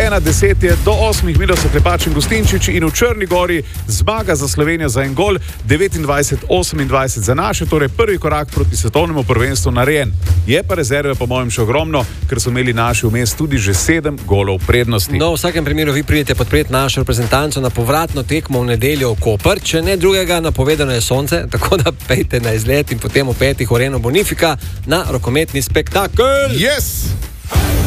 1:10 je do 8 minut so Klepač in Gostinčič in v Črni Gori zmaga za Slovenijo za en gol, 29-28 za naše, torej prvi korak proti svetovnemu prvenstvu narejen. Je pa rezerve po mojem še ogromno, ker so imeli naši vmes tudi že 7 golov prednosti. No, v vsakem primeru vi pridete podpreti našo reprezentanco na povratno tekmo v nedeljo v Koper, če ne drugega, napovedano je sonce, tako da pejte na izlet in potem v 5. v Areno Bonifika na rokometni spektakel. Yes!